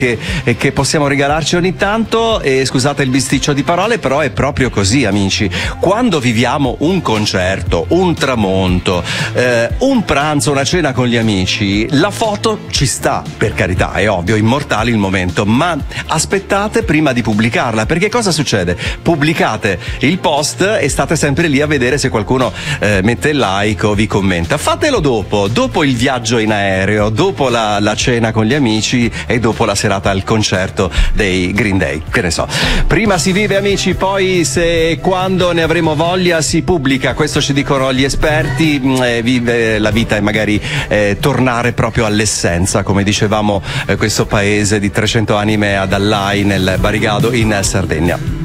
che possiamo regalarci ogni tanto, e scusate il bisticcio di parole, però è proprio così, amici. Quando viviamo un concerto, un tramonto, un pranzo, una cena con gli amici, la foto ci sta, per carità, è ovvio, immortali il momento, ma aspettate prima di pubblicarla, perché cosa succede? Pubblicate il post e state sempre lì a vedere se qualcuno mette il like o vi commenta. Fatelo dopo il viaggio in aereo, dopo la cena con gli amici e dopo la serata al concerto dei Green Day, che ne so. Prima si vive, amici, poi se quando ne avremo voglia si pubblica, questo ci dicono gli esperti. Vive la vita e magari tornare proprio all'essenza, come dicevamo, questo paese di 300 anime ad Allai nel Barigado in Sardegna.